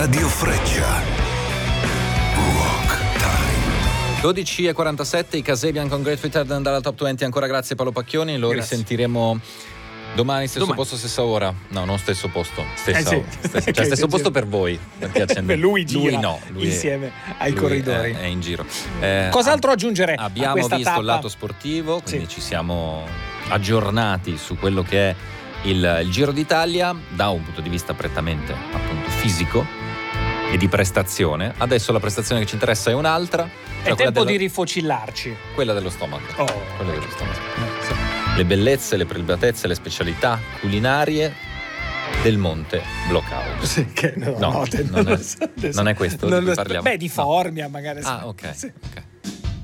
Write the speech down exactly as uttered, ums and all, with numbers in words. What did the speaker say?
Radio Freccia. Rock Time. dodici e quarantasette, i Kasabian con Great Return dalla Top venti. Ancora grazie Paolo Pacchioni, lo grazie. Risentiremo domani, stesso domani. Posto, stessa ora. No, non stesso posto, stessa, eh sì. stessa, cioè stesso posto per voi, perché lui gira lui no, lui insieme è, ai lui corridori. È, è in giro. Eh, Cos'altro aggiungere? Abbiamo visto tappa? il lato sportivo, quindi sì. ci siamo aggiornati su quello che è il, il Giro d'Italia da un punto di vista prettamente appunto fisico e di prestazione. Adesso la prestazione che ci interessa è un'altra. È cioè tempo della, di rifocillarci. Quella dello stomaco. Oh. Quella dello stomaco. Sì. Le bellezze, le prelibatezze, le specialità culinarie del Monte Blockhouse. Sì, che no, no, no non, è, so, non è questo non di cui lo, parliamo. Beh, di Formia no. magari. Ah, ok. Sì. okay.